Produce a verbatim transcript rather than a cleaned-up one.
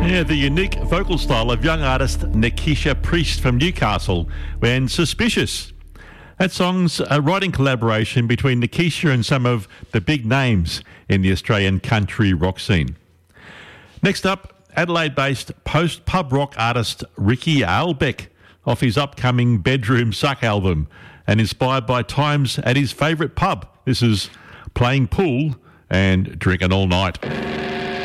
Yeah, the unique vocal style of young artist Nikisha Priest from Newcastle when Suspicious. That song's a writing collaboration between Nikisha and some of the big names in the Australian country rock scene. Next up, Adelaide-based post-pub rock artist Ricky Albeck off his upcoming Bedroom Suck album and inspired by times at his favourite pub. This is Playing Pool and Drinking All Night.